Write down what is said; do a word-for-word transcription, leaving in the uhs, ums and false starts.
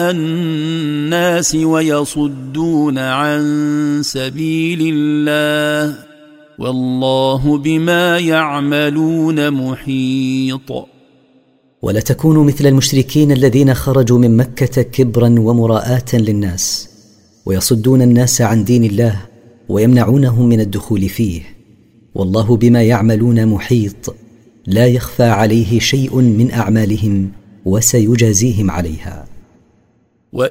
الناس ويصدون عن سبيل الله والله بما يعملون محيط. ولا تكونوا مثل المشركين الذين خرجوا من مكة كبرا ومراءة للناس ويصدون الناس عن دين الله ويمنعونهم من الدخول فيه، والله بما يعملون محيط، لا يخفى عليه شيء من أعمالهم وسيجازيهم عليها.